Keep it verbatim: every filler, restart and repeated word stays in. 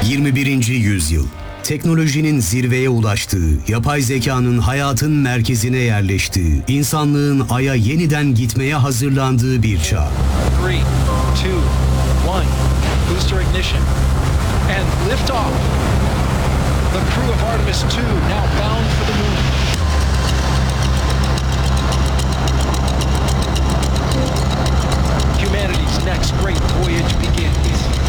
yirmi birinci yüzyıl. Teknolojinin zirveye ulaştığı, yapay zekanın hayatın merkezine yerleştiği, insanlığın Ay'a yeniden gitmeye hazırlandığı bir çağ. Three, two, one. Booster ignition. And lift off. The crew of Artemis two now bound for the moon.